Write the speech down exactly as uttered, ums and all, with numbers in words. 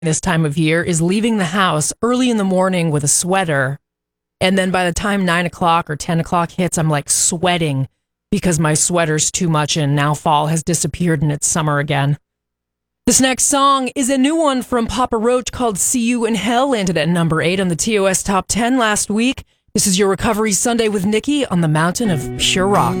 this time of year is leaving the house early in the morning with a sweater. And then by the time nine o'clock or ten o'clock hits, I'm like sweating because my sweater's too much and now fall has disappeared and it's summer again. This next song is a new one from Papa Roach called See You in Hell, landed at number eight on the T O S Top ten last week. This is your Recovery Sunday with Nikki on the Mountain of Pure Rock.